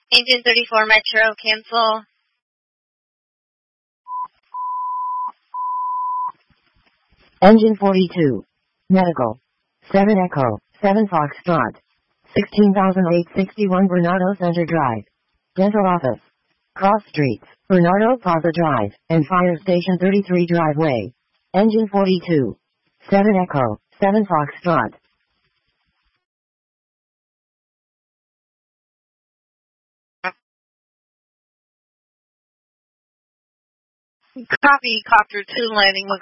Engine 34 Metro, cancel. Engine 42. Medical. 7 Echo, 7 Foxtrot. 16,861 Bernardo Center Drive. Dental Office. Cross Streets, Bernardo Plaza Drive, and Fire Station 33 Driveway. Engine 42. 7 Echo, 7 Foxtrot. Copy, Copter 2 landing.